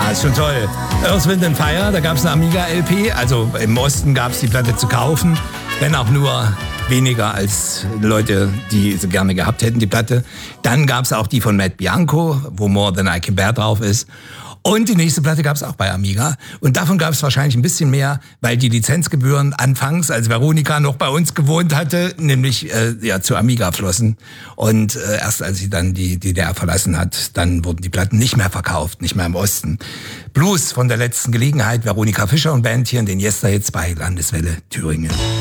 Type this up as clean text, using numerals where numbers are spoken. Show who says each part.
Speaker 1: Ja, ist schon toll. Earth, Wind and Fire, da gab es eine Amiga-LP. Also im Osten gab es die Platte zu kaufen, wenn auch nur weniger als Leute, die sie gerne gehabt hätten, die Platte. Dann gab es auch die von Matt Bianco, wo More Than I Can Bear drauf ist. Und die nächste Platte gab es auch bei Amiga. Und davon gab es wahrscheinlich ein bisschen mehr, weil die Lizenzgebühren anfangs, als Veronika noch bei uns gewohnt hatte, nämlich zu Amiga flossen. Und erst als sie dann die DDR verlassen hat, dann wurden die Platten nicht mehr verkauft, nicht mehr im Osten. Blues von der letzten Gelegenheit, Veronika Fischer und Band hier in den Yesterhits bei Landeswelle Thüringen.